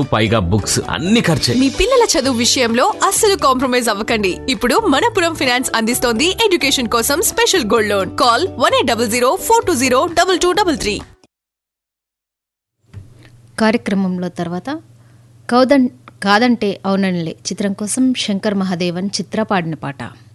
పైగా బుక్స్ అన్ని ఖర్చే. మీ పిల్లల చదువు విషయంలో అస్సలు కాంప్రమైజ్ అవ్వకండి. ఇప్పుడు మనపురం ఫైనాన్స్ అందిస్తోంది ఎడ్యుకేషన్ కోసం స్పెషల్ గోల్డ్ లోన్. కాల్ 1800 420 2233. కార్యక్రమంలో తర్వాత కాదంటే అవునంలే చిత్రం కోసం శంకర్ మహాదేవన్ చిత్ర పాడిన పాట.